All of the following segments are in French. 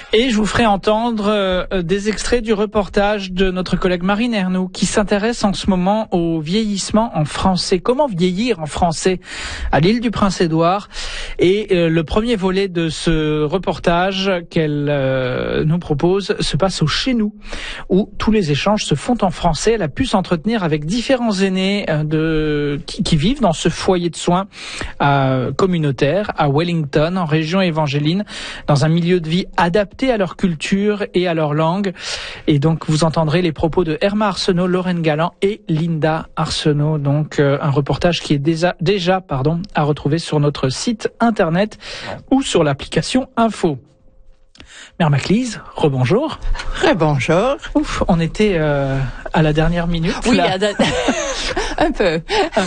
Et je vous ferai entendre des extraits du reportage de notre collègue Marine Ernoult qui s'intéresse en ce moment au vieillissement en français. Comment vieillir en français à l'île du Prince-Édouard. Et le premier volet de ce reportage qu'elle nous propose se passe au Chez Nous, où tous les échanges se font en français. Elle a pu s'entretenir avec différents aînés qui vivent dans ce foyer de soins communautaire à Wellington, en région évangéline, dans un milieu de vie adapté à leur culture et à leur langue. Et donc vous entendrez les propos de Herma Arsenault, Lorraine Galland et Linda Arsenault. Donc un reportage qui est déjà à retrouver sur notre site internet ou sur l'application Info. Mère Maclise, rebonjour. Rebonjour. Ouf, on était à la dernière minute. Oui, là. Un peu.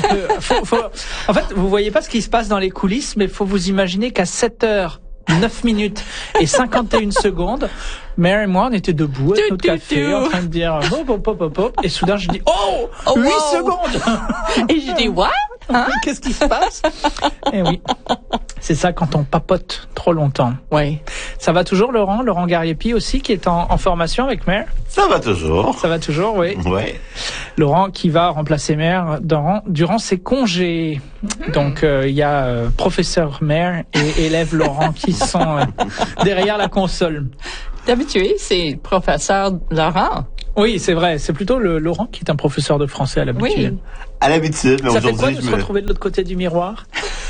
En fait, vous voyez pas ce qui se passe dans les coulisses, mais faut vous imaginer qu'à 7h, 9 minutes et 51 secondes, Mère et moi, on était debout avec notre café, en train de dire hop, et soudain je dis 8 secondes. Et je dis what? Qu'est-ce qui se passe? Eh oui, c'est ça quand on papote trop longtemps. Oui. Ça va toujours, Laurent Gariepi aussi, qui est en formation avec Mère? Ça va toujours. Ça va toujours, oui. Ouais. Laurent qui va remplacer Mère durant ses congés. Donc il y a professeur Mère et élève Laurent qui sont derrière la console. D'habitude, c'est professeur Laurent. Oui, c'est vrai. C'est plutôt le Laurent qui est un professeur de français à l'habitude. Oui. À l'habitude, mais ça fait aujourd'hui, quoi de se retrouver de l'autre côté du miroir?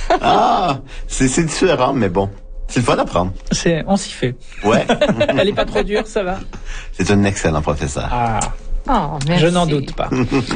Ah, c'est différent, mais bon. C'est le fun d'apprendre. On s'y fait. Ouais. Elle est pas trop dure, ça va? C'est un excellent professeur. Ah. Oh, merci. Je n'en doute pas.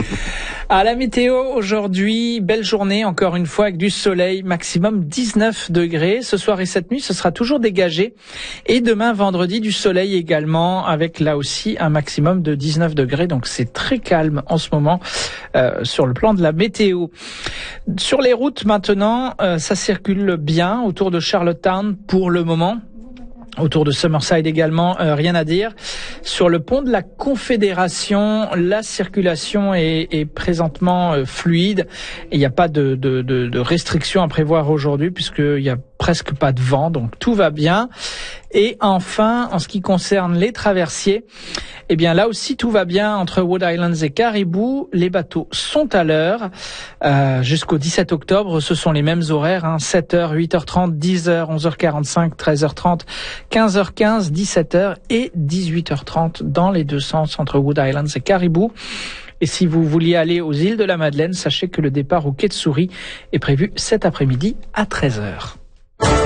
À la météo, aujourd'hui, belle journée, encore une fois, avec du soleil, maximum 19 degrés. Ce soir et cette nuit, ce sera toujours dégagé. Et demain, vendredi, du soleil également, avec là aussi un maximum de 19 degrés. Donc c'est très calme en ce moment sur le plan de la météo. Sur les routes maintenant, ça circule bien autour de Charlottetown pour le moment. Autour de Summerside également, rien à dire. Sur le pont de la Confédération, la circulation est présentement fluide. Il n'y a pas de restrictions à prévoir aujourd'hui puisqu'il y a presque pas de vent, donc tout va bien. Et enfin, en ce qui concerne les traversiers, eh bien là aussi tout va bien entre Wood Islands et Caribou. Les bateaux sont à l'heure jusqu'au 17 octobre. Ce sont les mêmes horaires, 7h, 8h30, 10h, 11h45, 13h30, 15h15, 17h et 18h30 dans les deux sens entre Wood Islands et Caribou. Et si vous vouliez aller aux îles de la Madeleine, sachez que le départ au Quai de Souris est prévu cet après-midi à 13h.